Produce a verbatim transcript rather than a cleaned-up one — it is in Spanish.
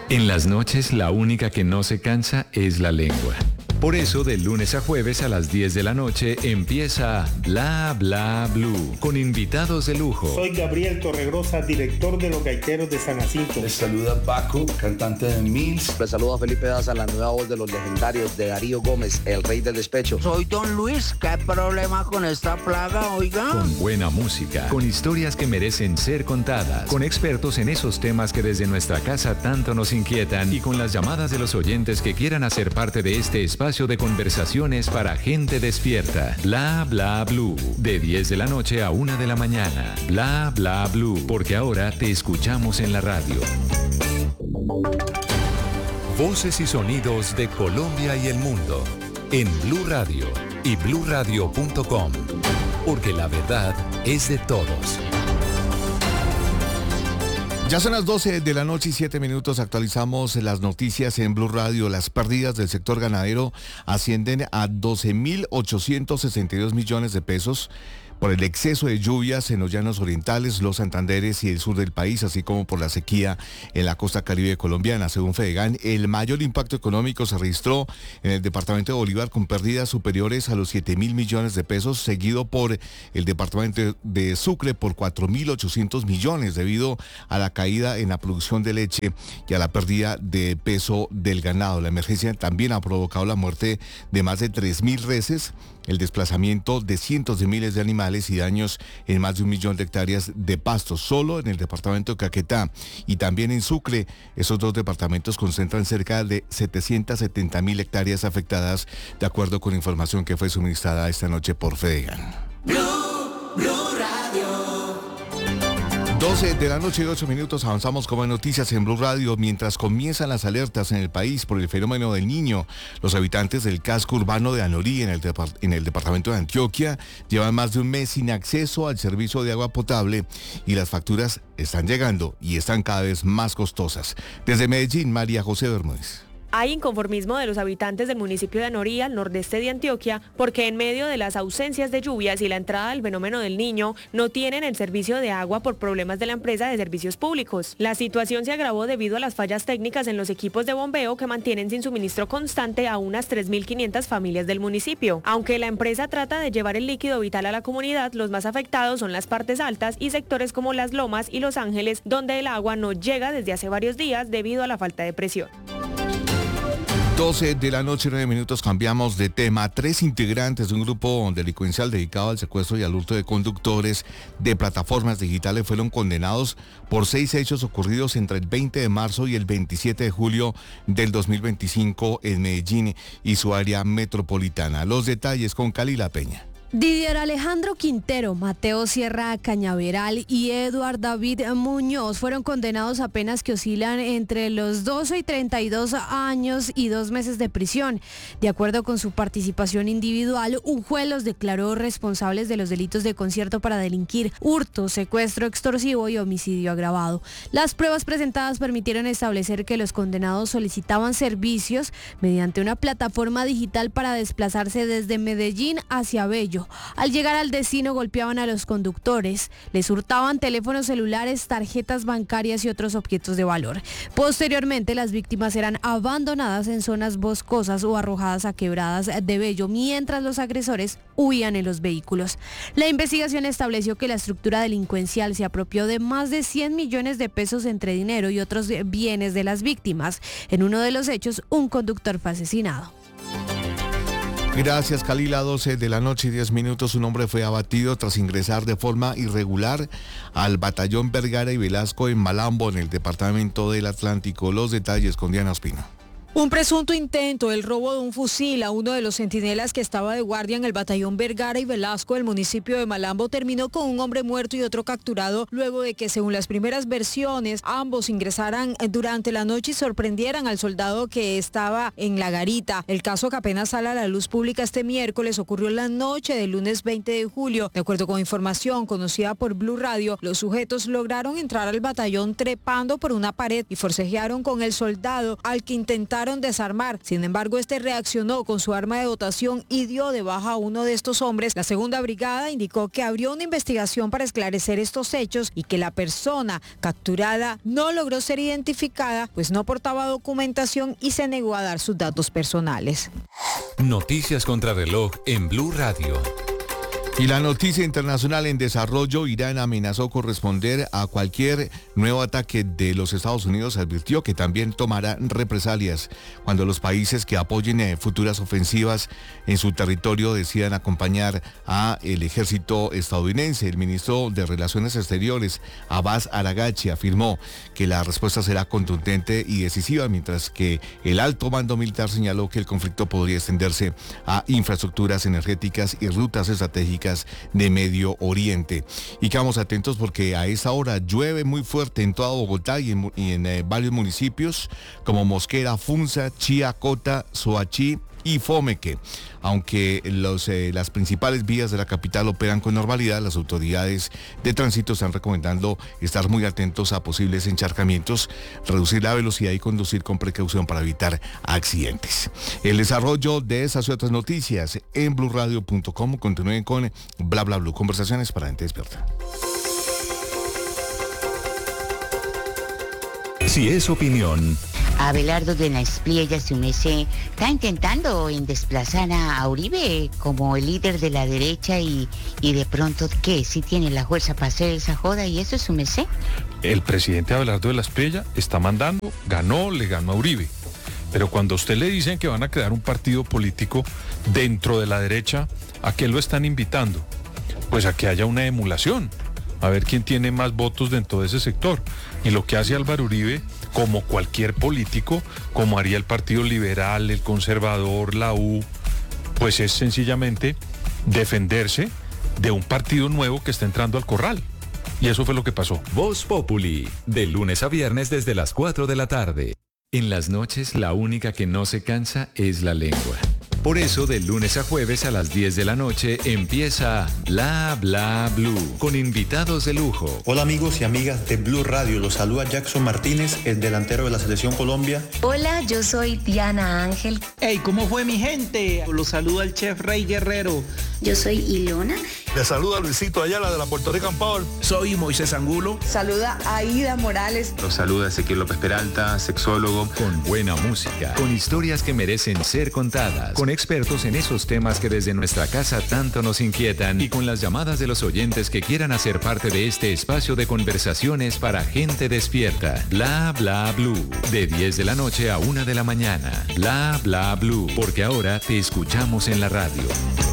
En las noches, la única que no se cansa es la lengua. Por eso, de lunes a jueves a las diez de la noche empieza Bla Bla Blue, con invitados de lujo. Soy Gabriel Torregrosa, director de Los Gaiteros de San Jacinto. Les saluda Paco, cantante de Mills. Les saluda Felipe Daza, la nueva voz de los legendarios de Darío Gómez, el rey del despecho. Soy Don Luis, ¿qué problema con esta plaga, oiga? Con buena música, con historias que merecen ser contadas, con expertos en esos temas que desde nuestra casa tanto nos inquietan y con las llamadas de los oyentes que quieran hacer parte de este espacio de conversaciones para gente despierta. Bla Bla Blue, de diez de la noche a una de la mañana. Bla Bla Blue, porque ahora te escuchamos en la radio. Voces y sonidos de Colombia y el mundo en Blue Radio y blue radio punto com, porque la verdad es de todos. Ya son las doce de la noche y siete minutos. Actualizamos las noticias en Blue Radio. Las pérdidas del sector ganadero ascienden a doce mil ochocientos sesenta y dos millones de pesos por el exceso de lluvias en los llanos orientales, los Santanderes y el sur del país, así como por la sequía en la costa caribe colombiana. Según Fedegan, el mayor impacto económico se registró en el departamento de Bolívar, con pérdidas superiores a los siete mil millones de pesos, seguido por el departamento de Sucre por cuatro mil ochocientos millones, debido a la caída en la producción de leche y a la pérdida de peso del ganado. La emergencia también ha provocado la muerte de más de tres mil reses, el desplazamiento de cientos de miles de animales y daños en más de un millón de hectáreas de pasto, solo en el departamento de Caquetá y también en Sucre. Esos dos departamentos concentran cerca de setecientas setenta mil hectáreas afectadas, de acuerdo con información que fue suministrada esta noche por Fedegan. Blue, Blue Radio. doce de la noche y ocho minutos, avanzamos con noticias en Blue Radio. Mientras comienzan las alertas en el país por el fenómeno del Niño, los habitantes del casco urbano de Anorí, en el, depart- en el departamento de Antioquia, llevan más de un mes sin acceso al servicio de agua potable y las facturas están llegando y están cada vez más costosas. Desde Medellín, María José Bermúdez. Hay inconformismo de los habitantes del municipio de Anorí, al nordeste de Antioquia, porque en medio de las ausencias de lluvias y la entrada del fenómeno del Niño, no tienen el servicio de agua por problemas de la empresa de servicios públicos. La situación se agravó debido a las fallas técnicas en los equipos de bombeo que mantienen sin suministro constante a unas tres mil quinientas familias del municipio. Aunque la empresa trata de llevar el líquido vital a la comunidad, los más afectados son las partes altas y sectores como Las Lomas y Los Ángeles, donde el agua no llega desde hace varios días debido a la falta de presión. doce de la noche, nueve minutos, cambiamos de tema. Tres integrantes de un grupo delincuencial dedicado al secuestro y al hurto de conductores de plataformas digitales fueron condenados por seis hechos ocurridos entre el veinte de marzo y el veintisiete de julio del dos mil veinticinco en Medellín y su área metropolitana. Los detalles con Calila Peña. Didier Alejandro Quintero, Mateo Sierra Cañaveral y Eduard David Muñoz fueron condenados a penas que oscilan entre los doce y treinta y dos años y dos meses de prisión. De acuerdo con su participación individual, un juez los declaró responsables de los delitos de concierto para delinquir, hurto, secuestro extorsivo y homicidio agravado. Las pruebas presentadas permitieron establecer que los condenados solicitaban servicios mediante una plataforma digital para desplazarse desde Medellín hacia Bello. Al llegar al destino golpeaban a los conductores, les hurtaban teléfonos celulares, tarjetas bancarias y otros objetos de valor. Posteriormente, las víctimas eran abandonadas en zonas boscosas o arrojadas a quebradas de Bello, mientras los agresores huían en los vehículos. La investigación estableció que la estructura delincuencial se apropió de más de cien millones de pesos entre dinero y otros bienes de las víctimas. En uno de los hechos, un conductor fue asesinado. Gracias, Calila. doce de la noche y diez minutos. Un hombre fue abatido tras ingresar de forma irregular al batallón Vergara y Velasco en Malambo, en el departamento del Atlántico. Los detalles con Diana Ospino. Un presunto intento, el robo de un fusil a uno de los centinelas que estaba de guardia en el batallón Vergara y Velasco del municipio de Malambo, terminó con un hombre muerto y otro capturado luego de que, según las primeras versiones, ambos ingresaran durante la noche y sorprendieran al soldado que estaba en la garita. El caso, que apenas sale a la luz pública este miércoles, ocurrió la noche del lunes veinte de julio. De acuerdo con información conocida por Blue Radio, los sujetos lograron entrar al batallón trepando por una pared y forcejearon con el soldado, al que intentaron intentaron desarmar. Sin embargo, este reaccionó con su arma de dotación y dio de baja a uno de estos hombres. La segunda brigada indicó que abrió una investigación para esclarecer estos hechos y que la persona capturada no logró ser identificada, pues no portaba documentación y se negó a dar sus datos personales. Noticias contra reloj en Blue Radio. Y la noticia internacional en desarrollo: Irán amenazó con responder a cualquier nuevo ataque de los Estados Unidos. Advirtió que también tomará represalias cuando los países que apoyen eh, futuras ofensivas en su territorio decidan acompañar a el ejército estadounidense. El ministro de Relaciones Exteriores, Abbas Aragachi, afirmó que la respuesta será contundente y decisiva, mientras que el alto mando militar señaló que el conflicto podría extenderse a infraestructuras energéticas y rutas estratégicas de Medio Oriente. Y quedamos atentos porque a esta hora llueve muy fuerte en toda Bogotá y en, y en eh, varios municipios como Mosquera, Funza, Chía, Cota, Soachi y Fomeque. Aunque los, eh, las principales vías de la capital operan con normalidad, las autoridades de tránsito están recomendando estar muy atentos a posibles encharcamientos, reducir la velocidad y conducir con precaución para evitar accidentes. El desarrollo de esas y otras noticias en blue radio punto com. Continúen con Bla Bla Blue, conversaciones para gente despierta. Si es opinión. Abelardo de la Espriella, su merced, está intentando en desplazar a Uribe como el líder de la derecha y, y de pronto, ¿qué? ¿Sí tiene la fuerza para hacer esa joda y eso es su merced? El presidente Abelardo de la Espriella está mandando, ganó, le ganó a Uribe. Pero cuando a usted le dicen que van a crear un partido político dentro de la derecha, ¿a qué lo están invitando? Pues a que haya una emulación, a ver quién tiene más votos dentro de ese sector. Y lo que hace Álvaro Uribe, como cualquier político, como haría el Partido Liberal, el Conservador, la U, pues es sencillamente defenderse de un partido nuevo que está entrando al corral. Y eso fue lo que pasó. Voz Populi, de lunes a viernes desde las cuatro de la tarde. En las noches, la única que no se cansa es la lengua. Por eso, de lunes a jueves a las diez de la noche empieza Bla Bla Blue, con invitados de lujo. Hola amigos y amigas de Blue Radio, los saluda Jackson Martínez, el delantero de la Selección Colombia. Hola, yo soy Diana Ángel. Hey, ¿cómo fue mi gente? Los saluda el chef Rey Guerrero. Yo soy Ilona. Le saluda Luisito Ayala de la Puerto Rican Power. Soy Moisés Angulo. Saluda Aida Morales. Los saluda Ezequiel López Peralta, sexólogo. Con buena música, con historias que merecen ser contadas, con expertos en esos temas que desde nuestra casa tanto nos inquietan y con las llamadas de los oyentes que quieran hacer parte de este espacio de conversaciones para gente despierta. Bla Bla Blue, de diez de la noche a una de la mañana. Bla Bla Blue, porque ahora te escuchamos en la radio.